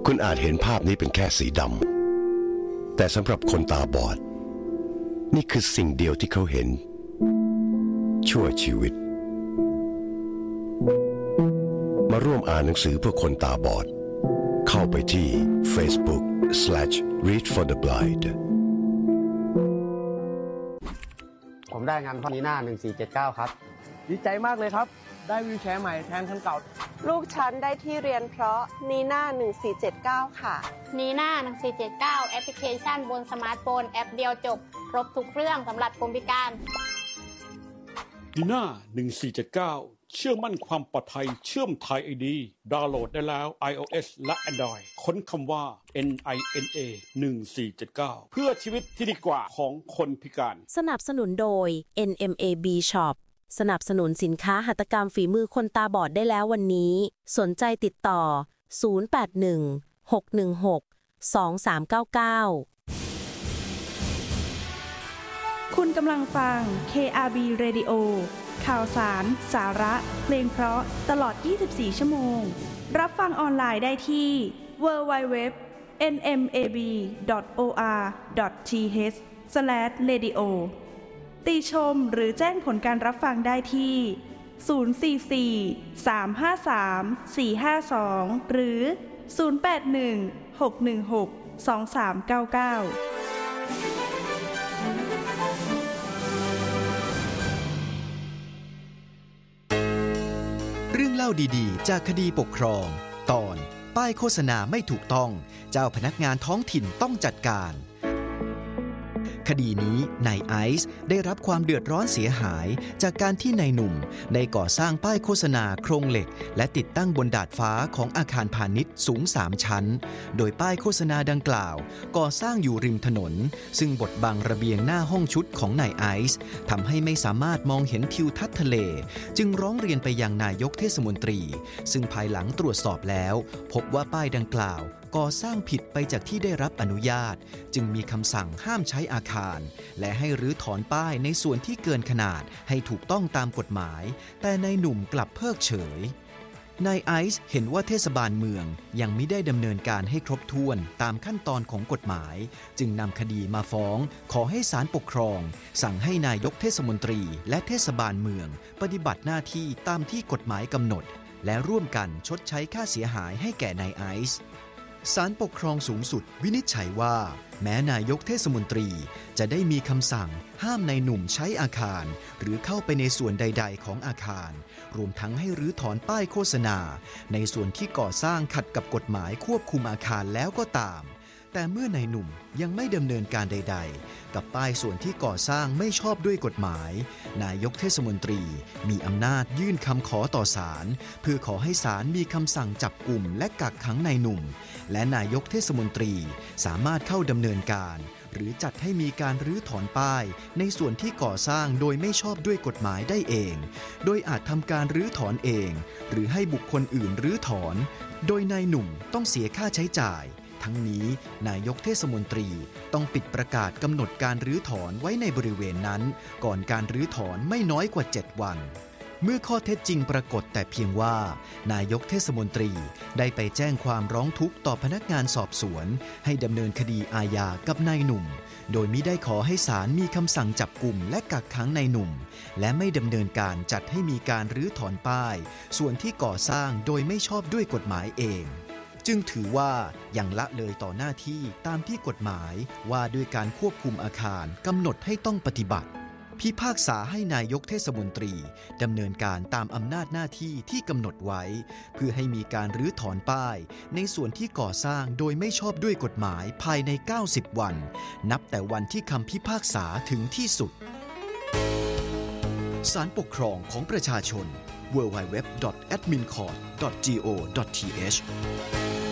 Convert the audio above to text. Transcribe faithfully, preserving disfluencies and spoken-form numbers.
คุณอาจเห็นภาพนี้เป็นแค่สีดำแต่สำหรับคนตาบอดนี่คือสิ่งเดียวที่เขาเห็นชั่วชีวิตมาร่วมอ่านหนังสือเพื่อคนตาบอดเข้าไปที่ Facebook slash read for the blind ผมได้งานพอนีน่าหนึ่งสี่เจ็ดเก้าครับดีใจมากเลยครับได้วีลแชร์ใหม่แทนคันเก่าลูกฉันได้ที่เรียนเพราะนีน่าหนึ่งสี่เจ็ดเก้าค่ะนีน่าหนึ่งสี่เจ็ดเก้าแอปพลิเคชันบนสมาร์ทโฟนแอปเดียวจบครบทุกเรื่องสำหรับคนพิการนีน่าหนึ่งสี่เจ็ดเก้าเชื่อมั่นความปลอดภัยเชื่อมไทย ไอ ดี ดาวน์โหลดได้แล้ว iOS และ Android ค้นคำว่า เอ็น ไอ เอ็น เอ หนึ่งสี่เจ็ดเก้า เพื่อชีวิตที่ดีกว่าของคนพิการสนับสนุนโดย เอ็น เอ็ม เอ บี Shop สนับสนุนสินค้าหัตถกรรมฝีมือคนตาบอดได้แล้ววันนี้สนใจติดต่อศูนย์ แปด หนึ่ง หก หนึ่ง หก สอง สาม เก้า เก้าคุณกำลังฟัง เค อาร์ บี Radio ข่าวสาร สาระ เพลงเพราะตลอดยี่สิบสี่ชั่วโมงรับฟังออนไลน์ได้ที่ ดับเบิลยู ดับเบิลยู ดับเบิลยู ดอท เอ็น เอ็ม เอ บี ดอท โอ อาร์ ดอท ที เอช สแลช เรดิโอ ติชมหรือแจ้งผลการรับฟังได้ที่ ศูนย์ สี่ สี่ สาม ห้า สาม สี่ ห้า สอง หรือ ศูนย์ แปด หนึ่ง หก หนึ่ง หก สอง สาม เก้า เก้าเรื่องเล่าดีๆจากคดีปกครองตอนป้ายโฆษณาไม่ถูกต้องเจ้าพนักงานท้องถิ่นต้องจัดการคดีนี้นายไอซ์ได้รับความเดือดร้อนเสียหายจากการที่นายหนุ่มได้ก่อสร้างป้ายโฆษณาโครงเหล็กและติดตั้งบนดาดฟ้าของอาคารพาณิชย์สูงสามชั้นโดยป้ายโฆษณาดังกล่าวก่อสร้างอยู่ริมถนนซึ่งบดบังระเบียงหน้าห้องชุดของนายไอซ์ทำให้ไม่สามารถมองเห็นทิวทัศน์ทะเลจึงร้องเรียนไปยังนายกเทศมนตรีซึ่งภายหลังตรวจสอบแล้วพบว่าป้ายดังกล่าวก่อสร้างผิดไปจากที่ได้รับอนุญาตจึงมีคำสั่งห้ามใช้อาคารและให้รื้อถอนป้ายในส่วนที่เกินขนาดให้ถูกต้องตามกฎหมายแต่นายหนุ่มกลับเพิกเฉยนายไอซ์เห็นว่าเทศบาลเมืองยังมิได้ดำเนินการให้ครบถ้วนตามขั้นตอนของกฎหมายจึงนำคดีมาฟ้องขอให้ศาลปกครองสั่งให้นายกเทศมนตรีและเทศบาลเมืองปฏิบัติหน้าที่ตามที่กฎหมายกำหนดและร่วมกันชดใช้ค่าเสียหายให้แก่นายไอซ์ศาลปกครองสูงสุดวินิจฉัยว่าแม้นายกเทศมนตรีจะได้มีคำสั่งห้ามนายหนุ่มใช้อาคารหรือเข้าไปในส่วนใดๆของอาคารรวมทั้งให้รื้อถอนป้ายโฆษณาในส่วนที่ก่อสร้างขัดกับกฎหมายควบคุมอาคารแล้วก็ตามแต่เมื่อนายหนุ่มยังไม่ดำเนินการใดๆกับป้ายส่วนที่ก่อสร้างไม่ชอบด้วยกฎหมายนายกเทศมนตรีมีอำนาจยื่นคำขอต่อศาลเพื่อขอให้ศาลมีคำสั่งจับกุมและกักขังนายหนุ่มและนายกเทศมนตรีสามารถเข้าดำเนินการหรือจัดให้มีการรื้อถอนป้ายในส่วนที่ก่อสร้างโดยไม่ชอบด้วยกฎหมายได้เองโดยอาจทำการรื้อถอนเองหรือให้บุคคลอื่นรื้อถอนโดยนายหนุ่มต้องเสียค่าใช้จ่ายทั้งนี้นายกเทศมนตรีต้องปิดประกาศกำหนดการรื้อถอนไว้ในบริเวณนั้นก่อนการรื้อถอนไม่น้อยกว่าเจ็ดวันเมื่อข้อเท็จจริงปรากฏแต่เพียงว่านายกเทศมนตรีได้ไปแจ้งความร้องทุกข์ต่อพนักงานสอบสวนให้ดำเนินคดีอาญากับนายหนุ่มโดยมิได้ขอให้ศาลมีคำสั่งจับกุมและกักขังนายหนุ่มและไม่ดำเนินการจัดให้มีการรื้อถอนป้ายส่วนที่ก่อสร้างโดยไม่ชอบด้วยกฎหมายเองจึงถือว่ายังละเลยต่อหน้าที่ตามที่กฎหมายว่าด้วยการควบคุมอาคารกำหนดให้ต้องปฏิบัติพิพากษาให้นายกเทศมนตรีดำเนินการตามอำนาจหน้าที่ที่กำหนดไว้เพื่อให้มีการรื้อถอนป้ายในส่วนที่ก่อสร้างโดยไม่ชอบด้วยกฎหมายภายในเก้าสิบวันนับแต่วันที่คำพิพากษาถึงที่สุดศาลปกครองของประชาชน ดับเบิลยู ดับเบิลยู ดับเบิลยู ดอท แอดมินคอร์ท ดอท จี โอ ดอท ที เอช